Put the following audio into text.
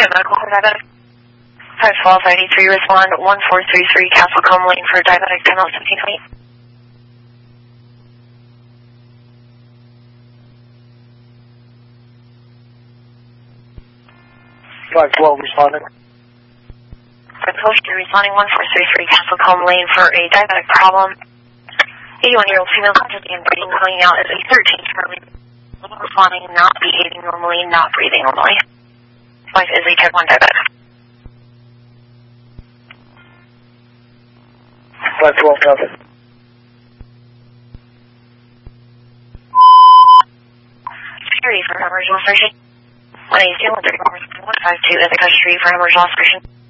medical for diabetic. 512-93, respond 1433 Castle Combe Lane for diabetic 10-1720. 512 responding. 512, responding 1433 Castle Combe Lane for a diabetic problem. 81-year-old female conscious and breathing coming out as a 13 currently responding, not behaving normally, not breathing normally. Wife is a type 1 diabetic. 512 copy. Security for emergency operation. 182, 152 is a custody for emergency operation.